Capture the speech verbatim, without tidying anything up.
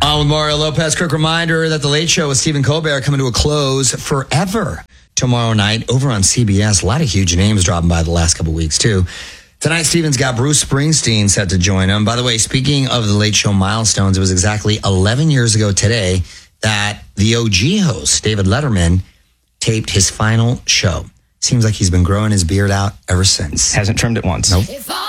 On with Mario Lopez. Quick reminder that The Late Show with Stephen Colbert coming to a close forever tomorrow night over on C B S. A lot of huge names dropping by the last couple weeks, too. Tonight, Stephen's got Bruce Springsteen set to join him. By the way, speaking of The Late Show milestones, it was exactly eleven years ago today that the O G host, David Letterman, taped his final show. Seems like he's been growing his beard out ever since. Hasn't trimmed it once. Nope.